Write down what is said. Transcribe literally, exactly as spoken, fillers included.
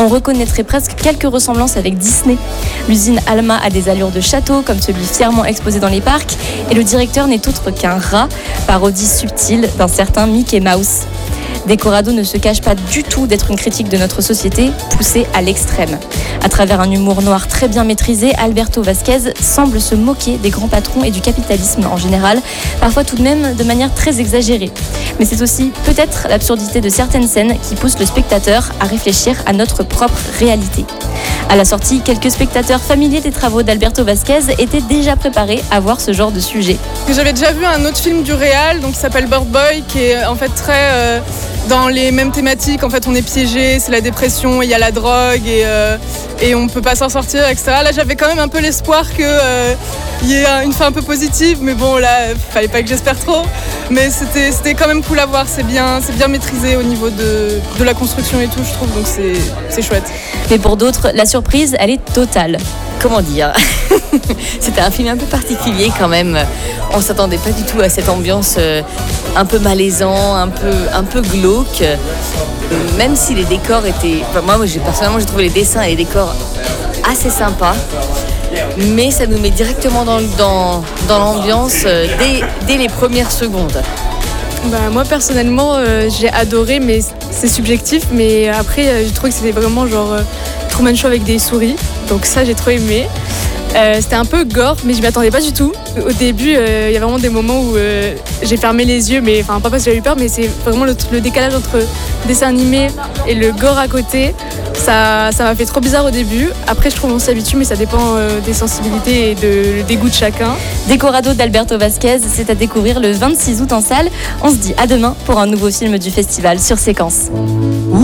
On reconnaîtrait presque quelques ressemblances avec Disney. L'usine Alma a des allures de château, comme celui fièrement exposé dans les parcs, et le directeur n'est autre qu'un rat, parodie subtile d'un certain Mickey Mouse. Decorado ne se cache pas du tout d'être une critique de notre société, poussée à l'extrême. À travers un humour noir très bien maîtrisé, Alberto Vasquez semble se moquer des grands patrons et du capitalisme en général, parfois tout de même de manière très exagérée. Mais c'est aussi peut-être l'absurdité de certaines scènes qui pousse le spectateur à réfléchir à notre propre réalité. À la sortie, quelques spectateurs familiers des travaux d'Alberto Vasquez étaient déjà préparés à voir ce genre de sujet. J'avais déjà vu un autre film du réal, donc qui s'appelle Bird Boy, qui est en fait très euh, dans les mêmes thématiques. En fait, on est piégé, c'est la dépression, il y a la drogue et, euh, et on peut pas s'en sortir, et cetera. Là, j'avais quand même un peu l'espoir qu'il euh, y ait une fin un peu positive, mais bon, là, fallait pas que j'espère trop. Mais c'était, c'était quand même cool à voir, c'est bien, c'est bien maîtrisé au niveau de, de la construction et tout, je trouve, donc c'est, c'est chouette. Mais pour d'autres, la surprise, elle est totale. Comment dire? C'était un film un peu particulier quand même. On ne s'attendait pas du tout à cette ambiance un peu malaisant, un peu, un peu glauque. Même si les décors étaient... Enfin, moi, j'ai, personnellement, j'ai trouvé les dessins et les décors assez sympas. Mais ça nous met directement dans, dans, dans l'ambiance dès, dès les premières secondes. Bah, moi personnellement euh, j'ai adoré, mais c'est subjectif, mais après euh, j'ai trouvé que c'était vraiment genre euh, Truman Show avec des souris, donc ça j'ai trop aimé. Euh, c'était un peu gore, mais je m'y attendais pas du tout. Au début, euh, il y a vraiment des moments où euh, j'ai fermé les yeux, mais enfin pas parce que j'avais eu peur, mais c'est vraiment le, le décalage entre le dessin animé et le gore à côté. Ça, ça m'a fait trop bizarre au début. Après, je trouve qu'on s'habitue, mais ça dépend euh, des sensibilités et de, des goûts de chacun. Decorado d'Alberto Vasquez, c'est à découvrir le vingt-six août en salle. On se dit à demain pour un nouveau film du festival sur Séquence.